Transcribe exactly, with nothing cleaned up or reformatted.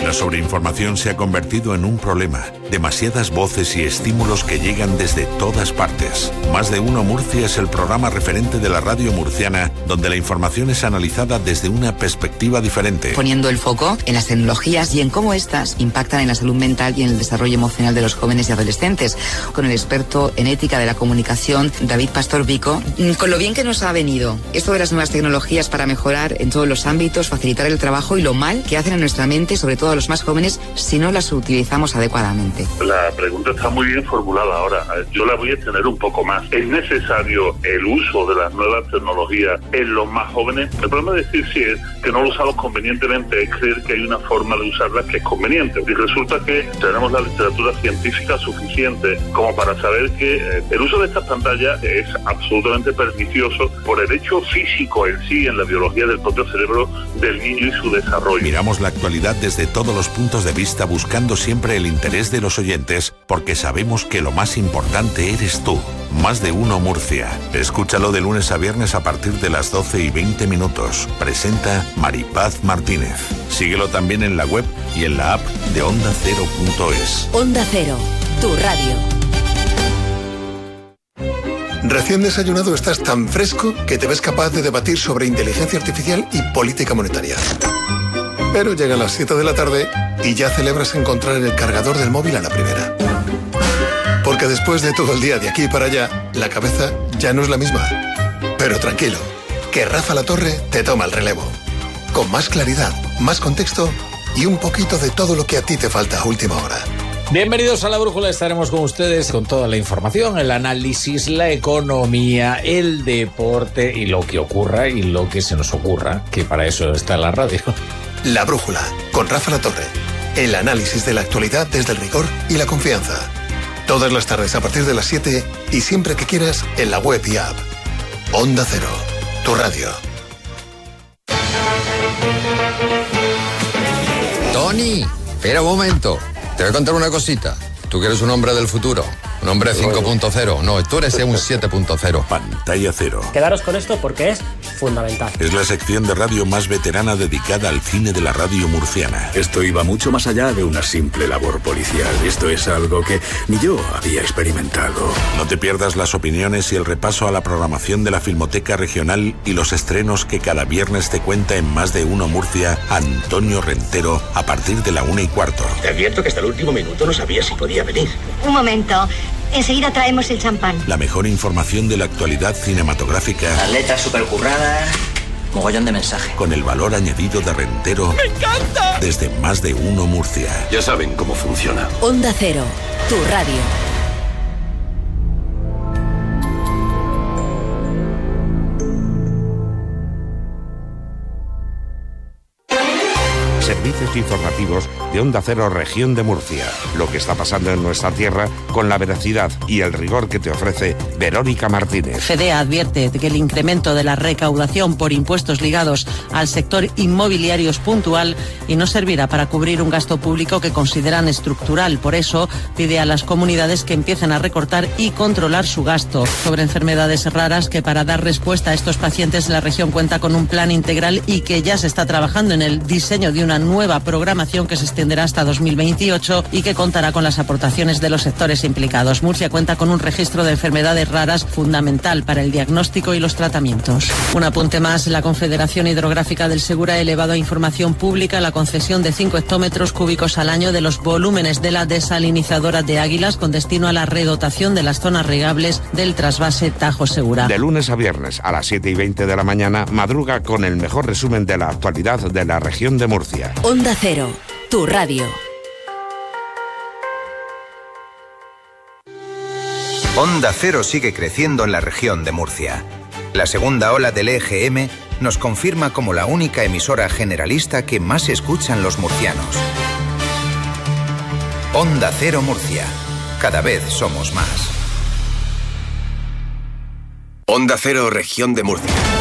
La sobreinformación se ha convertido en un problema. Demasiadas voces y estímulos que llegan desde todas partes. Más de Uno Murcia es el programa referente de la radio murciana, donde la información es analizada desde una perspectiva diferente. Poniendo el foco en las tecnologías y en cómo éstas impactan en la salud mental y en el desarrollo emocional de los jóvenes y adolescentes. Con el experto en ética de la comunicación, David Pastor Vico. Con lo bien que nos ha venido esto de las nuevas tecnologías para mejorar en todos los ámbitos, facilitar el trabajo, y lo mal que hacen en nuestra mente, sobre todo a los más jóvenes, si no las utilizamos adecuadamente. La pregunta está muy bien formulada ahora. Yo la voy a extender un poco más. ¿Es necesario el uso de las nuevas tecnologías en los más jóvenes? El problema de decir si es que no lo usamos convenientemente es creer que hay una forma de usarlas que es conveniente. Y resulta que tenemos la literatura científica suficiente como para saber que eh, el uso de estas pantallas es absolutamente pernicioso por el hecho físico en sí, en la biología del propio cerebro del niño y su desarrollo. Miramos la actualidad desde todos los puntos de vista, buscando siempre el interés de los oyentes, porque sabemos que lo más importante eres tú. Más de Uno Murcia. Escúchalo de lunes a viernes a partir de las doce y veinte minutos. Presenta Maripaz Martínez. Síguelo también en la web y en la app de onda cero punto es. Onda Cero, tu radio. Recién desayunado estás tan fresco que te ves capaz de debatir sobre inteligencia artificial y política monetaria. Pero llegan las siete de la tarde y ya celebras encontrar el cargador del móvil a la primera. Porque después de todo el día de aquí para allá, la cabeza ya no es la misma. Pero tranquilo, que Rafa La Torre te toma el relevo. Con más claridad, más contexto y un poquito de todo lo que a ti te falta a última hora. Bienvenidos a La Brújula, estaremos con ustedes con toda la información, el análisis, la economía, el deporte y lo que ocurra y lo que se nos ocurra, que para eso está la radio. La Brújula, con Rafa La Torre. El análisis de la actualidad desde el rigor y la confianza. Todas las tardes a partir de las siete y siempre que quieras en la web y app. Onda Cero, tu radio. Tony, espera un momento. Te voy a contar una cosita. Tú que eres un hombre del futuro, un hombre cinco punto cero. No, tú eres un siete punto cero. Pantalla Cero. Quedaros con esto porque es fundamental. Es la sección de radio más veterana dedicada al cine de la radio murciana. Esto iba mucho más allá de una simple labor policial. Esto es algo que ni yo había experimentado. No te pierdas las opiniones y el repaso a la programación de la Filmoteca Regional y los estrenos que cada viernes te cuenta en Más de Uno Murcia Antonio Rentero a partir de la una y cuarto. Te advierto que hasta el último minuto no sabía si podía venir. Un momento. Enseguida traemos el champán. La mejor información de la actualidad cinematográfica. Las letras supercurradas, mogollón de mensaje. Con el valor añadido de Rentero. ¡Me encanta! Desde Más de Uno Murcia. Ya saben cómo funciona. Onda Cero, tu radio. Servicios informativos de Onda Cero Región de Murcia. Lo que está pasando en nuestra tierra con la veracidad y el rigor que te ofrece Verónica Martínez. FEDEA advierte de que el incremento de la recaudación por impuestos ligados al sector inmobiliario es puntual y no servirá para cubrir un gasto público que consideran estructural. Por eso pide a las comunidades que empiecen a recortar y controlar su gasto. Sobre enfermedades raras, que para dar respuesta a estos pacientes la región cuenta con un plan integral y que ya se está trabajando en el diseño de una nueva programación que se extenderá hasta dos mil veintiocho y que contará con las aportaciones de los sectores implicados. Murcia cuenta con un registro de enfermedades raras fundamental para el diagnóstico y los tratamientos. Un apunte más, la Confederación Hidrográfica del Segura ha elevado a información pública la concesión de cinco hectómetros cúbicos al año de los volúmenes de la desalinizadora de Águilas con destino a la redotación de las zonas regables del trasvase Tajo Segura. De lunes a viernes a las siete y veinte de la mañana, madruga con el mejor resumen de la actualidad de la región de Murcia. Onda Cero, tu radio. Onda Cero sigue creciendo en la región de Murcia. La segunda ola del E G M nos confirma como la única emisora generalista que más escuchan los murcianos. Onda Cero Murcia. Cada vez somos más. Onda Cero Región de Murcia.